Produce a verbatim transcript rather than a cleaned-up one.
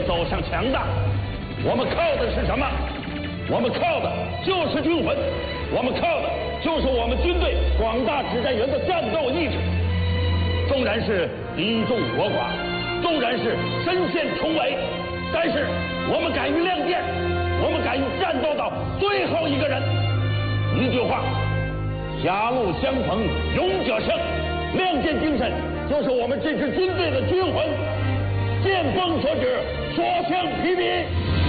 走向强大。我们靠的是什么？我们靠的就是军魂，我们靠的就是我们军队广大指战员的战斗意志。纵然是敌众我寡，纵然是身陷重围，但是我们敢于亮剑，我们敢于战斗到最后一个人。一句话，狭路相逢勇者胜，亮剑精神就是我们这支军队的军魂。见风所指，所向披靡。